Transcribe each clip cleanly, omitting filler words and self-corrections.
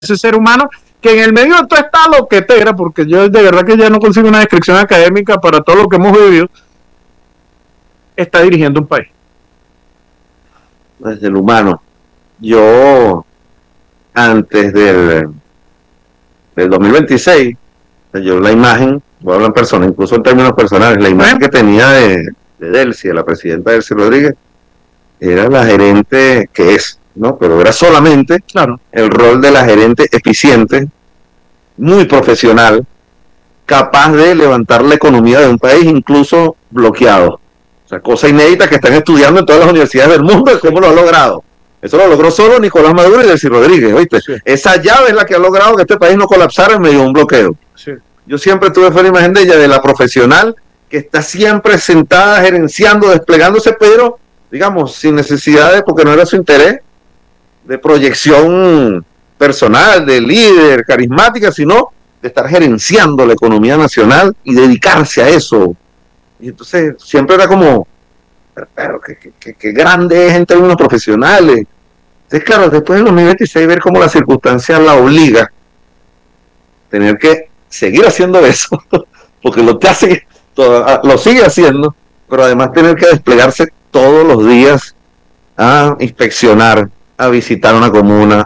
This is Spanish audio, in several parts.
ese ser humano que en el medio de toda esta loquetera, porque yo de verdad que ya no consigo una descripción académica para todo lo que hemos vivido, está dirigiendo un país. Desde el humano. Yo, antes del 2026, yo la imagen, voy a hablar en persona, incluso en términos personales, la imagen que tenía de Delcy, de la presidenta Delcy Rodríguez, era la gerente que es, ¿no? Pero era solamente el rol de la gerente eficiente, muy profesional, capaz de levantar la economía de un país incluso bloqueado. O sea, cosa inédita que están estudiando en todas las universidades del mundo, cómo lo ha logrado. Eso lo logró solo Nicolás Maduro y Delcy Rodríguez, ¿oíste? Sí. Esa llave es la que ha logrado que este país no colapsara en medio de un bloqueo. Sí. Yo siempre tuve fe la imagen de ella, de la profesional que está siempre sentada, gerenciando, desplegándose, pero, digamos, sin necesidad de, porque no era su interés, de proyección personal, de líder, carismática, sino de estar gerenciando la economía nacional y dedicarse a eso. Y entonces siempre era como, pero que grande es en términos profesionales. Entonces, claro, después del 2026 ver cómo la circunstancia la obliga a tener que seguir haciendo eso, porque lo sigue haciendo, pero además tener que desplegarse todos los días a inspeccionar, a visitar una comuna,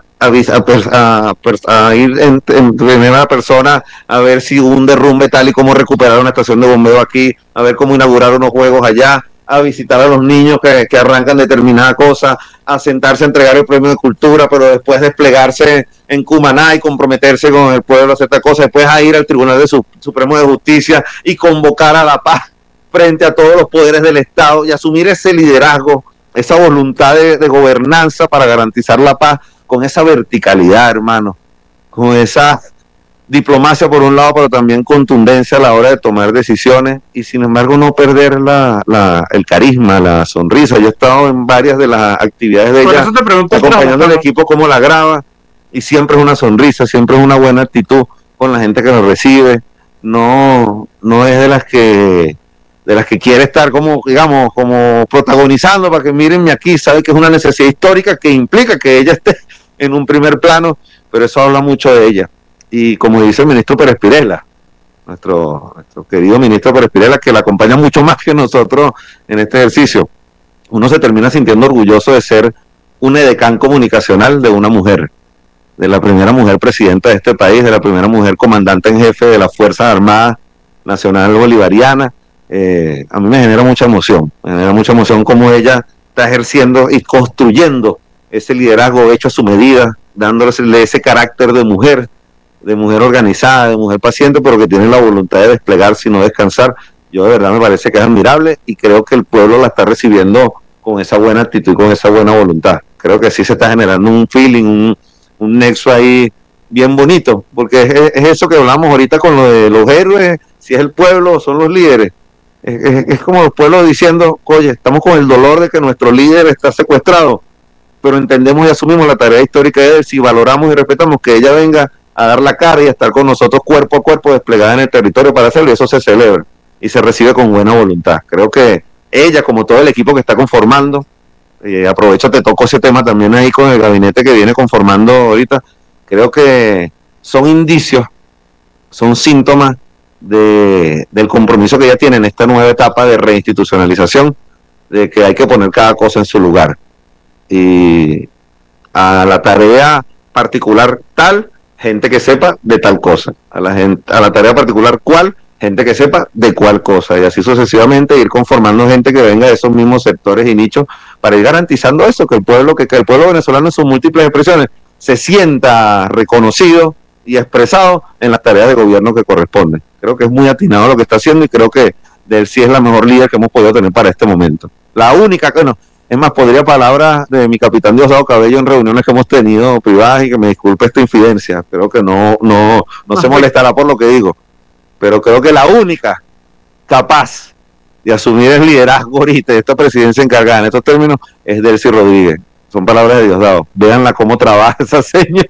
a ir en primera persona a ver si hubo un derrumbe tal y como recuperar una estación de bombeo aquí, a ver cómo inaugurar unos juegos allá, a visitar a los niños que arrancan determinada cosa, a sentarse a entregar el premio de cultura, pero después desplegarse en Cumaná y comprometerse con el pueblo a hacer esta cosa, después a ir al Tribunal Supremo de Justicia y convocar a la paz frente a todos los poderes del Estado y asumir ese liderazgo, esa voluntad de gobernanza para garantizar la paz, con esa verticalidad, hermano, con esa diplomacia por un lado, pero también contundencia a la hora de tomar decisiones y sin embargo no perder el carisma, la sonrisa. Yo he estado en varias de las actividades de ella, acompañando al equipo cómo la graba, y siempre es una sonrisa, siempre es una buena actitud con la gente que nos recibe. No es de las que quiere estar como, digamos, como protagonizando para que mírenme aquí, sabe que es una necesidad histórica que implica que ella esté en un primer plano, pero eso habla mucho de ella. Y como dice el ministro Pérez Pirela, nuestro querido ministro Pérez Pirela, que la acompaña mucho más que nosotros en este ejercicio, uno se termina sintiendo orgulloso de ser un edecán comunicacional de una mujer, de la primera mujer presidenta de este país, de la primera mujer comandante en jefe de las Fuerzas Armadas Nacional Bolivariana. A mí me genera mucha emoción cómo ella está ejerciendo y construyendo ese liderazgo hecho a su medida, dándole ese carácter de mujer organizada, de mujer paciente, pero que tiene la voluntad de desplegarse y no descansar. Yo de verdad me parece que es admirable y creo que el pueblo la está recibiendo con esa buena actitud y con esa buena voluntad. Creo que sí se está generando un feeling, un nexo ahí bien bonito, porque es eso que hablamos ahorita con lo de los héroes, si es el pueblo o son los líderes. Es como los pueblos diciendo, oye, estamos con el dolor de que nuestro líder está secuestrado, pero entendemos y asumimos la tarea histórica de él, si valoramos y respetamos que ella venga a dar la cara y a estar con nosotros cuerpo a cuerpo desplegada en el territorio para hacerlo, y eso se celebra y se recibe con buena voluntad. Creo que ella, como todo el equipo que está conformando, aprovecho, te toco ese tema también ahí con el gabinete que viene conformando ahorita, creo que son indicios, son síntomas del compromiso que ella tiene en esta nueva etapa de reinstitucionalización, de que hay que poner cada cosa en su lugar. Y a la tarea particular tal, gente que sepa de tal cosa. A la tarea particular cual, gente que sepa de cuál cosa. Y así sucesivamente ir conformando gente que venga de esos mismos sectores y nichos para ir garantizando eso, que el pueblo venezolano en sus múltiples expresiones se sienta reconocido y expresado en las tareas de gobierno que corresponden. Creo que es muy atinado lo que está haciendo y creo que Delcy es la mejor líder que hemos podido tener para este momento. La única que no, es más, podría palabras de mi capitán Diosdado Cabello en reuniones que hemos tenido privadas, y que me disculpe esta infidencia, creo que no se molestará por lo que digo, pero creo que la única capaz de asumir el liderazgo ahorita de esta presidencia encargada en estos términos es Delcy Rodríguez. Son palabras de Diosdado. Véanla cómo trabaja esa señora.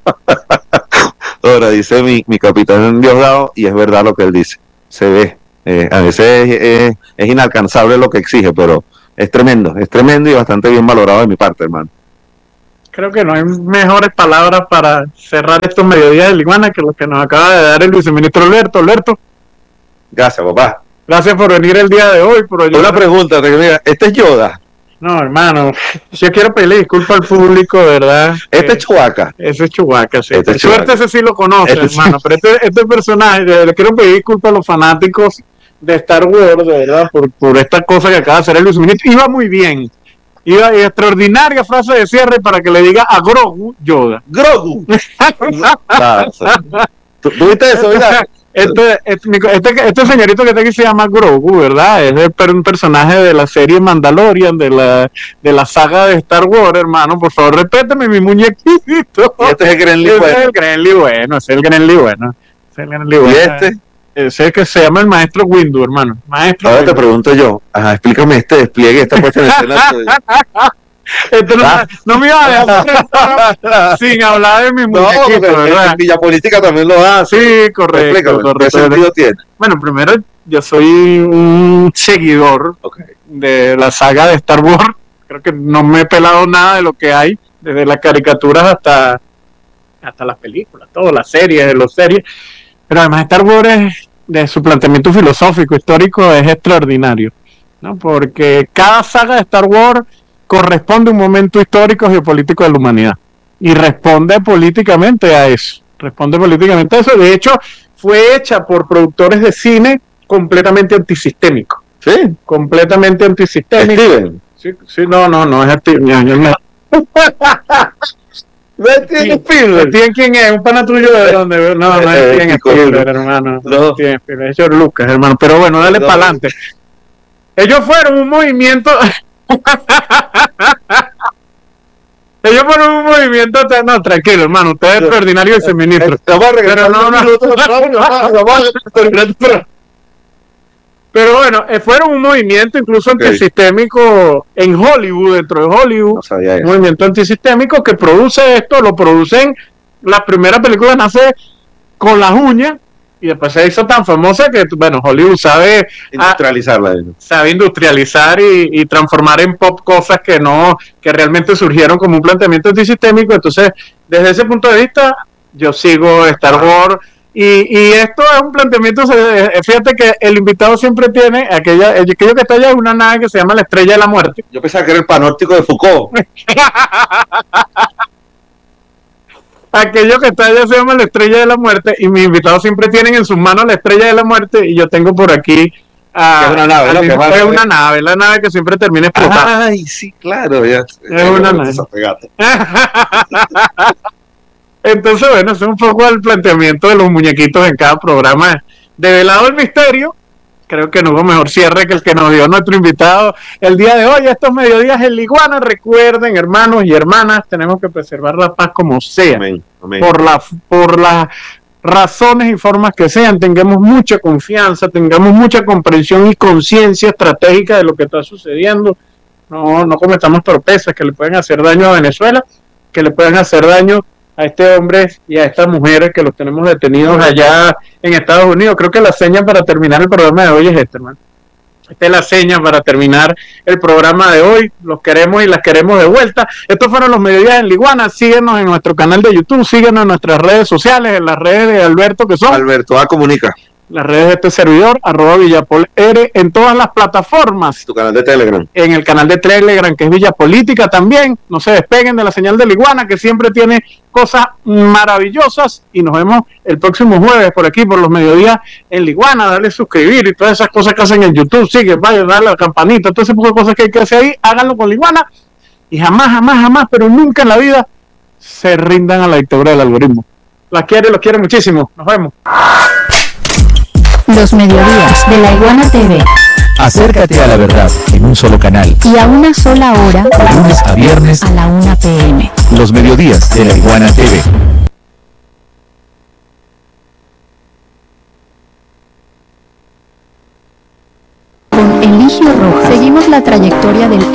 Ahora dice mi capitán Diosdado, y es verdad lo que él dice. Se ve. A veces es inalcanzable lo que exige, pero es tremendo y bastante bien valorado de mi parte, hermano. creo que no hay mejores palabras para cerrar estos mediodías de Liguana que lo que nos acaba de dar el viceministro Alberto. Alberto, Gracias, papá. gracias por venir el día de hoy. Una pregunta, mira, ¿este es Yoda? No, hermano, yo quiero pedirle disculpas al público, ¿verdad? Este es Chewbacca. Ese es Chewbacca, sí. Este es Suerte, ese sí lo conoce, hermano. Pero este personaje, le quiero pedir disculpas a los fanáticos de Star Wars, ¿verdad? Por esta cosa que acaba de hacer el viceministro. Iba muy bien. Iba extraordinaria frase de cierre para que le diga a Grogu Yoda. ¡Grogu! ¿Tú viste eso, verdad? Este señorito que está aquí se llama Grogu, ¿verdad? Es un personaje de la serie Mandalorian, de la saga de Star Wars, hermano. Por favor, respétame mi muñequito. Y este es el Grenly bueno. Ese es el Grenly bueno, ese es el Grenly bueno. ¿Y este? Ese es el que se llama el maestro Windu, hermano. Maestro Ahora Windu. te pregunto yo, explícame este despliegue, esta puesta en escena. No me iba a dejar sin hablar de mi muñequito, ¿verdad? En Villa Política también lo hace. Sí, correcto. ¿Qué sentido tiene? Bueno, primero, yo soy un seguidor de la saga de Star Wars. Creo que no me he pelado nada de lo que hay, desde las caricaturas hasta las películas, todas las series, de las series. Pero además Star Wars, de su planteamiento filosófico, histórico, es extraordinario, ¿no? Porque cada saga de Star Wars corresponde a un momento histórico geopolítico de la humanidad y responde políticamente a eso. De hecho, fue hecha por productores de cine completamente antisistémicos. Sí. Completamente antisistémicos. Steven. Sí, no es Steven. ¿Steven quién es? ¿Un pana tuyo de dónde? No es Steven Spielberg, hermano. No es Steven Spielberg, es George Lucas, hermano. Pero bueno, dale para adelante. Ellos fueron un movimiento... Ellos fueron un movimiento... No, tranquilo, hermano. Usted es extraordinario viceministro. Pero Pero bueno, fueron un movimiento incluso antisistémico en Hollywood, dentro de Hollywood. No sabía eso. Un movimiento antisistémico que produce esto, lo producen. La primera película nace con las uñas y después se hizo tan famosa que, bueno, Hollywood sabe industrializar y transformar en pop cosas que realmente surgieron como un planteamiento antisistémico. Entonces, desde ese punto de vista, yo sigo Star Wars. Y esto es un planteamiento, fíjate que el invitado siempre tiene aquello que está allá, una nave que se llama la Estrella de la Muerte. Yo pensaba que era el panóptico de Foucault. Aquello que está allá se llama la Estrella de la Muerte y mis invitados siempre tienen en sus manos la Estrella de la Muerte y yo tengo por aquí es una nave, es una nave, la nave que siempre termina explotando. Ay, sí, claro, ya. Es una nave. Entonces, bueno, ese es un poco el planteamiento de los muñequitos en cada programa. Develado el misterio, creo que no hubo mejor cierre que el que nos dio nuestro invitado el día de hoy, estos mediodías en Liguana. Recuerden, hermanos y hermanas, tenemos que preservar la paz como sea. Amén. Por las razones y formas que sean, tengamos mucha confianza, tengamos mucha comprensión y conciencia estratégica de lo que está sucediendo. No cometamos torpezas que le pueden hacer daño a Venezuela, que le pueden hacer daño a este hombre y a estas mujeres que los tenemos detenidos allá en Estados Unidos. Creo que la seña para terminar el programa de hoy es esta, hermano. Esta es la seña para terminar el programa de hoy. Los queremos y las queremos de vuelta. Estos fueron los mediodías en Liguana. Síguenos en nuestro canal de YouTube, síguenos en nuestras redes sociales, en las redes de Alberto, que son Alberto A. Comunica. Las redes de este servidor, @VillapolR, en todas las plataformas. Tu canal de Telegram. En el canal de Telegram, que es Villa Política también. No se despeguen de la señal de Liguana, que siempre tiene cosas maravillosas. Y nos vemos el próximo jueves por aquí, por los mediodías en Liguana. Dale suscribir y todas esas cosas que hacen en YouTube. Sigue, vaya, dale a la campanita, todo ese tipo de cosas que hay que hacer ahí. Háganlo con Liguana. Y jamás, pero nunca en la vida se rindan a la dictadura del algoritmo. Los quiere muchísimo. Nos vemos. Los mediodías de La Iguana TV. Acércate a la verdad en un solo canal. Y a una sola hora. De lunes a viernes a la 1 p.m. Los mediodías de La Iguana TV. Con Eligio Rojas. Seguimos la trayectoria del